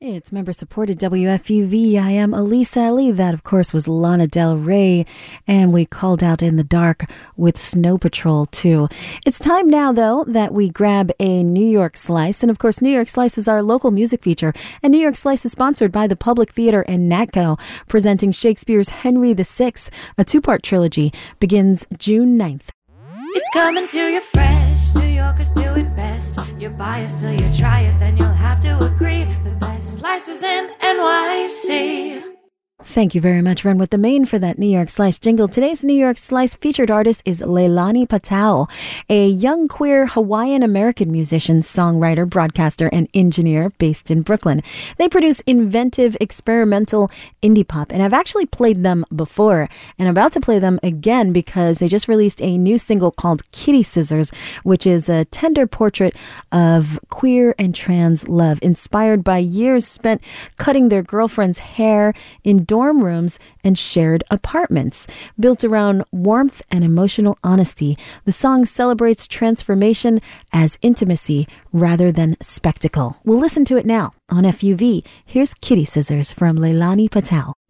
It's member-supported WFUV. I am Elisa Ali. That, of course, was Lana Del Rey. And we called out In the Dark with Snow Patrol, too. It's time now, though, that we grab a New York Slice. And, of course, New York Slice is our local music feature. And New York Slice is sponsored by the Public Theater and NATCO, presenting Shakespeare's Henry VI. A two-part trilogy begins June 9th. It's coming to you fresh. New Yorkers do it best. You're biased till you try it, then you'll have to agree. The best slices in NYC. Thank you very much, Run with the Main, for that New York Slice jingle. Today's New York Slice featured artist is Leilani Patel, a young queer Hawaiian-American musician, songwriter, broadcaster, and engineer based in Brooklyn. They produce inventive, experimental indie pop, and I've actually played them before, and I'm about to play them again because they just released a new single called Kitty Scissors, which is a tender portrait of queer and trans love, inspired by years spent cutting their girlfriend's hair in dorm rooms and shared apartments. Built around warmth and emotional honesty, the song celebrates transformation as intimacy rather than spectacle. We'll listen to it now on FUV. Here's Kitty Scissors from Leilani Patel.